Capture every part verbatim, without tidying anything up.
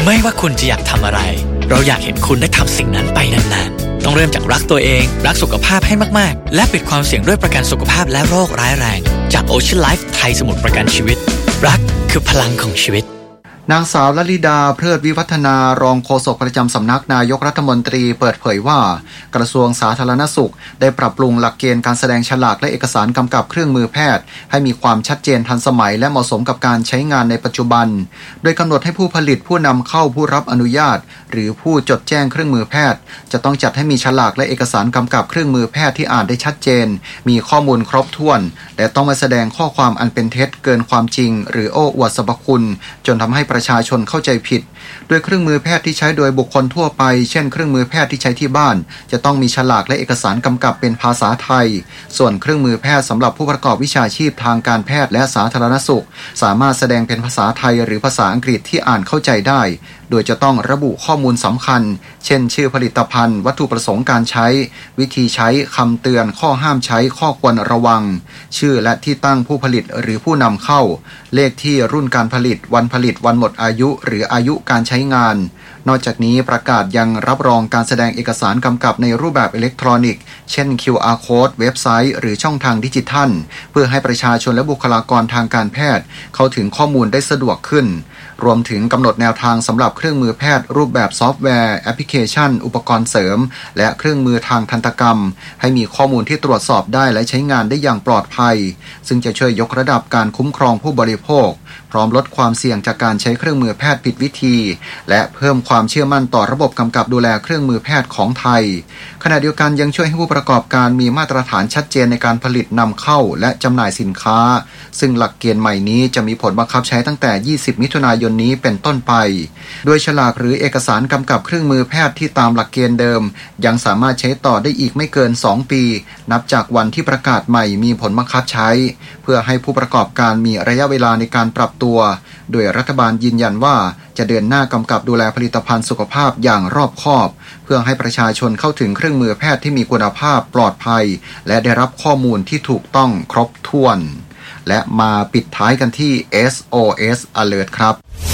ไม่ว่าคุณจะอยากทำอะไรเราอยากเห็นคุณได้ทำสิ่งนั้นไปนานๆต้องเริ่มจากรักตัวเองรักสุขภาพให้มากๆและปิดความเสี่ยงด้วยประกันสุขภาพและโรคร้ายแรงจาก Ocean Life ไทยสมุทรประกันชีวิตรักคือพลังของชีวิตนางสาวลลิดาเพลิดวิวัฒนารองโฆษกประจำสำนักนายกรัฐมนตรีเปิดเผยว่ากระทรวงสาธารณสุขได้ปรับปรุงหลักเกณฑ์การแสดงฉลากและเอกสารกำกับเครื่องมือแพทย์ให้มีความชัดเจนทันสมัยและเหมาะสมกับการใช้งานในปัจจุบันโดยกำหนดให้ผู้ผลิตผู้นำเข้าผู้รับอนุญาตหรือผู้จดแจ้งเครื่องมือแพทย์จะต้องจัดให้มีฉลากและเอกสารกำกับเครื่องมือแพทย์ที่อ่านได้ชัดเจนมีข้อมูลครบถ้วนและต้องไม่แสดงข้อความอันเป็นเท็จเกินความจริงหรือโอ้อวดสรรพคุณจนทำให้ประชาชนเข้าใจผิดโดยเครื่องมือแพทย์ที่ใช้โดยบุคคลทั่วไปเช่นเครื่องมือแพทย์ที่ใช้ที่บ้านจะต้องมีฉลากและเอกสารกำกับเป็นภาษาไทยส่วนเครื่องมือแพทย์สำหรับผู้ประกอบวิชาชีพทางการแพทย์และสาธารณสุขสามารถแสดงเป็นภาษาไทยหรือภาษาอังกฤษที่อ่านเข้าใจได้โดยจะต้องระบุข้อมูลสำคัญเช่นชื่อผลิตภัณฑ์วัตถุประสงค์การใช้วิธีใช้คำเตือนข้อห้ามใช้ข้อควรระวังชื่อและที่ตั้งผู้ผลิตหรือผู้นำเข้าเลขที่รุ่นการผลิตวันผลิตวันหมดอายุหรืออายุการใช้งานนอกจากนี้ประกาศยังรับรองการแสดงเอกสารกำกับในรูปแบบอิเล็กทรอนิกส์เช่น คิว อาร์ Code เว็บไซต์หรือช่องทางดิจิทัลเพื่อให้ประชาชนและบุคลากรทางการแพทย์เข้าถึงข้อมูลได้สะดวกขึ้นรวมถึงกำหนดแนวทางสำหรับเครื่องมือแพทย์รูปแบบซอฟต์แวร์แอปพลิเคชันอุปกรณ์เสริมและเครื่องมือทางทันตกรรมให้มีข้อมูลที่ตรวจสอบได้และใช้งานได้อย่างปลอดภัยซึ่งจะช่วยยกระดับการคุ้มครองผู้บริโภคพร้อมลดความเสี่ยงจากการใช้เครื่องมือแพทย์ผิดวิธีและเพิ่มความเชื่อมั่นต่อระบบกำกับดูแลเครื่องมือแพทย์ของไทยขณะเดียวกันยังช่วยให้ผู้ประกอบการมีมาตรฐานชัดเจนในการผลิตนำเข้าและจำหน่ายสินค้าซึ่งหลักเกณฑ์ใหม่นี้จะมีผลบังคับใช้ตั้งแต่ยี่สิบมิถุนายนนี้เป็นต้นไปโดยฉลากหรือเอกสารกำกับเครื่องมือแพทย์ที่ตามหลักเกณฑ์เดิมยังสามารถใช้ต่อได้อีกไม่เกินสองปีนับจากวันที่ประกาศใหม่มีผลบังคับใช้เพื่อให้ผู้ประกอบการมีระยะเวลาในการปรับตัวโดยรัฐบาลยืนยันว่าจะเดินหน้ากำกับดูแลผลิตภัณฑ์สุขภาพอย่างรอบคอบเพื่อให้ประชาชนเข้าถึงเครื่องมือแพทย์ที่มีคุณภาพปลอดภัยและได้รับข้อมูลที่ถูกต้องครบถ้วนและมาปิดท้ายกันที่ เอส โอ เอส Alert ครับ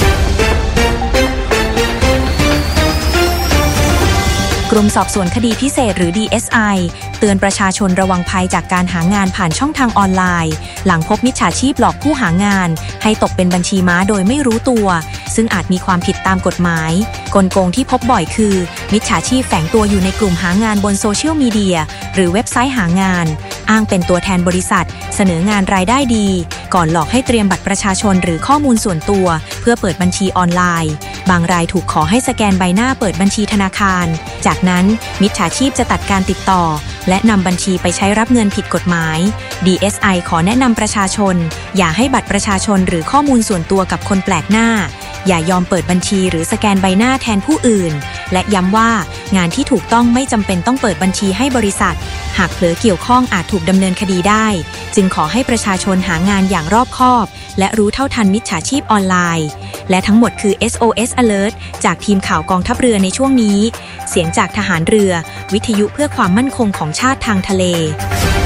กรมสอบสวนคดีพิเศษหรือ ดี เอส ไอ เตือนประชาชนระวังภัยจากการหางานผ่านช่องทางออนไลน์หลังพบมิจฉาชีพหลอกผู้หางานให้ตกเป็นบัญชีม้าโดยไม่รู้ตัวซึ่งอาจมีความผิดตามกฎหมายกลโกงที่พบบ่อยคือมิจฉาชีพแฝงตัวอยู่ในกลุ่มหางานบนโซเชียลมีเดียหรือเว็บไซต์หางานอ้างเป็นตัวแทนบริษัทเสนองานรายได้ดีก่อนหลอกให้เตรียมบัตรประชาชนหรือข้อมูลส่วนตัวเพื่อเปิดบัญชีออนไลน์บางรายถูกขอให้สแกนใบหน้าเปิดบัญชีธนาคารจากนั้นมิจฉาชีพจะตัดการติดต่อและนำบัญชีไปใช้รับเงินผิดกฎหมาย ดี เอส ไอ ขอแนะนำประชาชนอย่าให้บัตรประชาชนหรือข้อมูลส่วนตัวกับคนแปลกหน้าอย่ายอมเปิดบัญชีหรือสแกนใบหน้าแทนผู้อื่นและย้ำว่างานที่ถูกต้องไม่จำเป็นต้องเปิดบัญชีให้บริษัทหากเผลอเกี่ยวข้องอาจถูกดำเนินคดีได้จึงขอให้ประชาชนหางานอย่างรอบคอบและรู้เท่าทันมิจฉาชีพออนไลน์และทั้งหมดคือ เอส โอ เอส Alert จากทีมข่าวกองทัพเรือในช่วงนี้เสียงจากทหารเรือวิทยุเพื่อความมั่นคงของชาติทางทะเล